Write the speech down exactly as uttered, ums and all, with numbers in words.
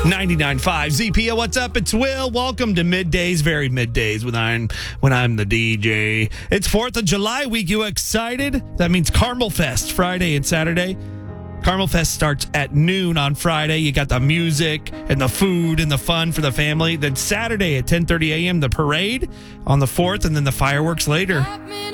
ninety-nine point five Z P O. What's up? It's Will. Welcome to Middays, very middays when I'm when I'm the D J. It's fourth of July week. You excited? That means Carmel Fest Friday and Saturday. Carmel Fest starts at noon on Friday. You got the music and the food and the fun for the family. Then Saturday at ten thirty a.m. the parade on the fourth, and then the fireworks later.